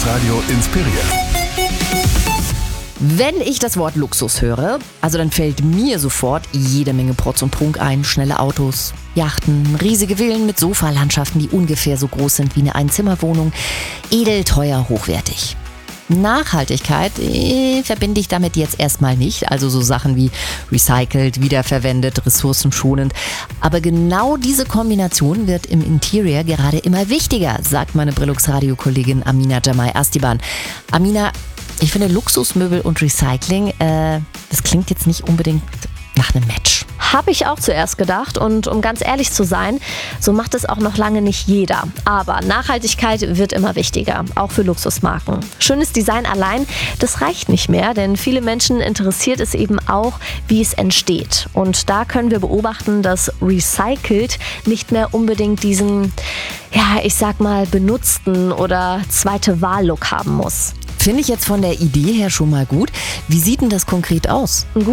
Radio inspiriert. Wenn ich das Wort Luxus höre, also dann fällt mir sofort jede Menge Protz und Prunk ein. Schnelle Autos, Yachten, riesige Villen mit Sofalandschaften, die ungefähr so groß sind wie eine Einzimmerwohnung. Edel, teuer, hochwertig. Nachhaltigkeit verbinde ich damit jetzt erstmal nicht, also so Sachen wie recycelt, wiederverwendet, ressourcenschonend. Aber genau diese Kombination wird im Interior gerade immer wichtiger, sagt meine Brillux-Radio-Kollegin Amina Jamai Astiban. Amina, ich finde Luxusmöbel und Recycling, das klingt jetzt nicht unbedingt nach einem Match. Habe ich auch zuerst gedacht und um ganz ehrlich zu sein, so macht es auch noch lange nicht jeder. Aber Nachhaltigkeit wird immer wichtiger, auch für Luxusmarken. Schönes Design allein, das reicht nicht mehr, denn viele Menschen interessiert es eben auch, wie es entsteht. Und da können wir beobachten, dass recycelt nicht mehr unbedingt diesen, ich sag mal, benutzten oder zweite Wahl-Look haben muss. Finde ich jetzt von der Idee her schon mal gut. Wie sieht denn das konkret aus?